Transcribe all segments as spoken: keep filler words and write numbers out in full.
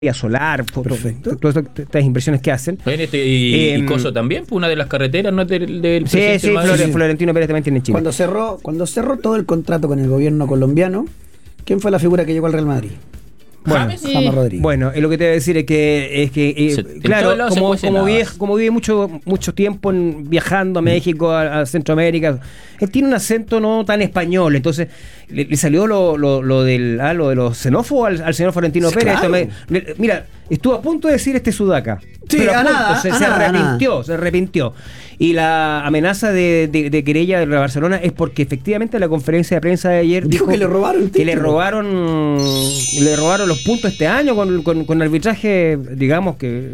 solar, perfecto, todas estas inversiones que hacen. Este, y, eh, y Coso también, una de las carreteras, ¿no? Del, del sí, sí, Flore, sí, Florentino Pérez también tiene Chile. Cuando cerró, cuando cerró todo el contrato con el gobierno colombiano, ¿quién fue la figura que llegó al Real Madrid? Bueno, James, James Rodríguez. Bueno, lo que te voy a decir es que, es que eh, se, claro, como, como, vive, como vive mucho mucho tiempo en, viajando a México, a, a Centroamérica, él tiene un acento no tan español, entonces le, le salió lo, lo, lo, del, ah, lo de los xenófobos al, al señor Florentino sí, Pérez. Claro. Esto me, le, mira, estuvo a punto de decir este sudaca. Sí, pero a, a punto, nada, se, a se nada, arrepintió, nada. se arrepintió. Y la amenaza de, de, de querella de Barcelona es porque efectivamente la conferencia de prensa de ayer dijo, dijo que le robaron que le robaron le robaron los puntos este año con, con, con arbitraje, digamos que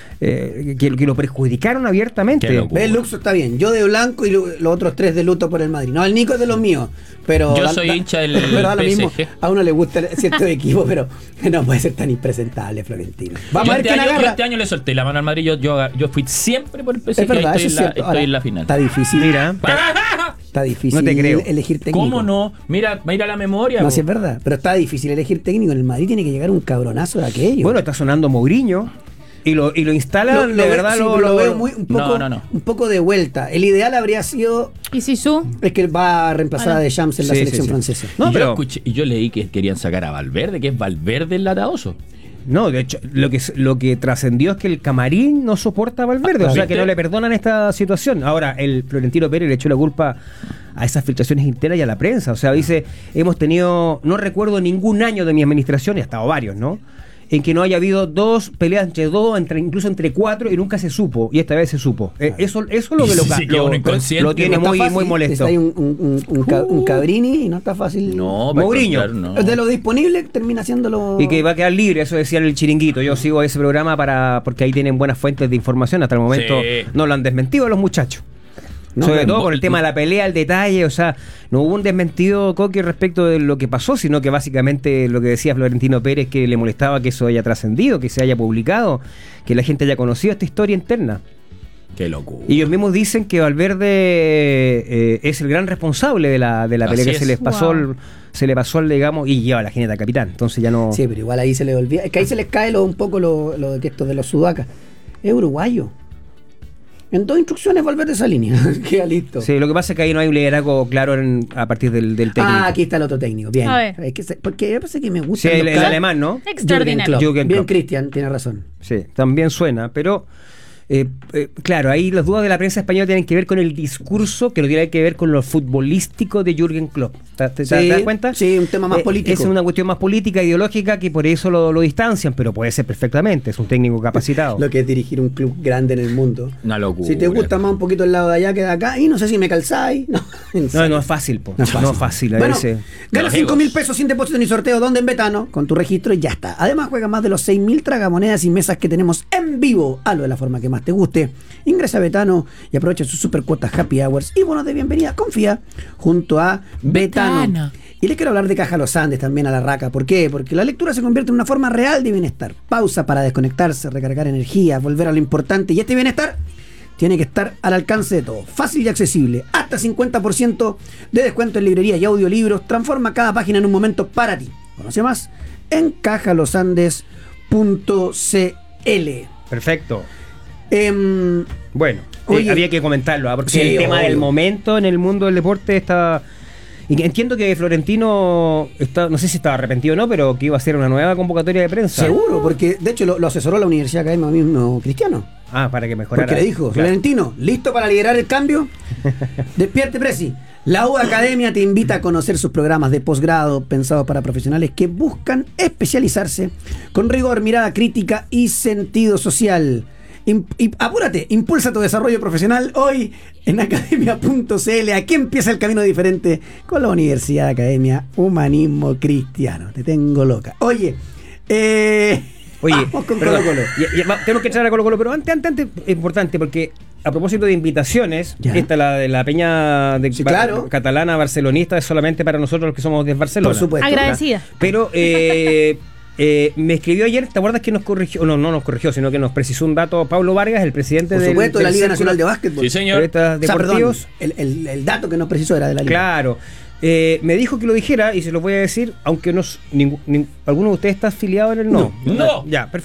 Eh, que, que lo perjudicaron abiertamente. El Luxo está bien, yo de blanco y lo, los otros tres de luto por el Madrid. No, el Nico es de los míos, pero yo da, soy da, hincha del pero da lo P S G. mismo. A uno le gusta cierto equipo, pero no puede ser tan impresentable, Florentino. Vamos yo a ver este quién año, agarra. Yo este año le solté la mano al Madrid, yo, yo, yo fui siempre por el P S G. Es verdad, estoy, eso en, es la, cierto. estoy Ahora, en la final. Está difícil. Mira, está difícil no te creo. elegir técnico. ¿Cómo no? Mira, mira la memoria. No, si es verdad, pero está difícil elegir técnico. En el Madrid tiene que llegar un cabronazo de aquello. Bueno, está sonando Mourinho. Y lo, y lo instalan, lo, lo de ve, verdad sí, lo, lo, lo veo muy, un, poco, no, no, no. un poco de vuelta. El ideal habría sido. ¿Y Sisu? Es que va a reemplazar ah, a Deschamps en sí, la selección sí, sí. francesa. No, y, pero yo escuché, y yo leí que querían sacar a Valverde, que es Valverde el lataoso. No, de hecho, lo que lo que trascendió es que el camarín no soporta a Valverde, ah, o sea ¿viste? Que no le perdonan esta situación. Ahora, el Florentino Pérez le echó la culpa a esas filtraciones internas y a la prensa. O sea, dice, hemos tenido, no recuerdo ningún año de mi administración, y ha estado varios, ¿no?, en que no haya habido dos peleas entre dos, entre, incluso entre cuatro, y nunca se supo, y esta vez se supo. Eh, eso, eso es lo que lo, sí, lo, lo, lo tiene muy, muy molesto. Hay un, un, un, un, un Cabrini y no está fácil. No, Mourinho. No. De lo disponible termina haciéndolo. Y que va a quedar libre, eso decía el Chiringuito. Yo sigo ese programa para porque ahí tienen buenas fuentes de información. Hasta el momento sí. no lo han desmentido los muchachos. No, sobre todo por el tema de la pelea, el detalle, o sea, no hubo un desmentido, Coqui, respecto de lo que pasó, sino que básicamente lo que decía Florentino Pérez, que le molestaba que eso haya trascendido, que se haya publicado, que la gente haya conocido esta historia interna. Qué locura. Y ellos mismos dicen que Valverde eh, es el gran responsable de la, de la pelea, que se les pasó, wow. el, se le pasó, el, digamos, y lleva la jineta capitán, entonces ya no... Sí, pero igual ahí se le olvida, es que ahí se les cae lo, un poco lo, lo de que esto de los sudacas. Es uruguayo. En dos instrucciones Valverde esa línea. Queda listo. Sí, lo que pasa es que ahí no hay un liderazgo claro en, a partir del, del técnico. Ah, aquí está el otro técnico. Bien. A ver. Es que se, porque yo pensé que me gusta. Sí, el, el alemán, ¿no? Extraordinario. Jürgen Bien, Cristian, tiene razón. Sí, también suena, pero... Eh, eh, claro, ahí las dudas de la prensa española tienen que ver con el discurso, que no tiene que ver con lo futbolístico de Jürgen Klopp. ¿Te, te, sí, ¿te das cuenta? Sí, un tema más eh, político. Es una cuestión más política, ideológica, que por eso lo, lo distancian, pero puede ser perfectamente, es un técnico capacitado. Lo que es dirigir un club grande en el mundo. Una locura. Si te gusta más un poquito el lado de allá que de acá, y no sé si me calzáis. No, no, no es fácil, po. No es fácil. No es fácil bueno, ese... gana cinco mil pesos sin depósito ni sorteo, donde en Betano, con tu registro y ya está. Además juega más de los seis mil tragamonedas y mesas que tenemos en vivo, hazlo de la forma que más te guste. Ingresa a Betano y aprovecha sus super cuotas Happy Hours y bonos de bienvenida. Confía junto a Betano. Betano. Y les quiero hablar de Caja Los Andes también a la raca. ¿Por qué? Porque la lectura se convierte en una forma real de bienestar. Pausa para desconectarse, recargar energía, volver a lo importante. Y este bienestar tiene que estar al alcance de todos. Fácil y accesible. Hasta cincuenta por ciento de descuento en librería y audiolibros. Transforma cada página en un momento para ti. Conoce más en caja los andes punto c l. Perfecto. Eh, bueno, oye, eh, había que comentarlo, ¿eh? porque sí, el tema obvio. del momento en el mundo del deporte está... Y entiendo que Florentino, está, no sé si estaba arrepentido o no, pero que iba a hacer una nueva convocatoria de prensa. Seguro, porque de hecho lo, lo asesoró la Universidad Académica mismo Cristiano. Ah, para que mejorara. Porque le dijo, claro. Florentino, ¿listo para liderar el cambio? Despierte, Presi. La U Academia te invita a conocer sus programas de posgrado pensados para profesionales que buscan especializarse con rigor, mirada crítica y sentido social. Imp- y apúrate, impulsa tu desarrollo profesional hoy en academia punto c l. Aquí empieza el camino diferente con la Universidad Academia Humanismo Cristiano. Te tengo loca. Oye, eh, Oye, vamos con perdón, Colo Colo. Ya, ya, tenemos que entrar a Colo Colo, pero antes, antes, antes es importante porque a propósito de invitaciones, ya. esta la de la peña de sí, claro. catalana barcelonista es solamente para nosotros los que somos de Barcelona. Por supuesto. Agradecida. Pero eh, eh, me escribió ayer, ¿te acuerdas que nos corrigió? No, no nos corrigió, sino que nos precisó un dato Pablo Vargas, el presidente Por del, supuesto, de la del Liga Círculo Nacional de Básquetbol. Sí, señor. O sea, deportivos. perdón, el, el, el dato que nos precisó era de la Liga. Claro. Eh, me dijo que lo dijera y se lo voy a decir, aunque no, ningún, ning, alguno de ustedes está afiliado en el no. No. no. Ya, perfecto.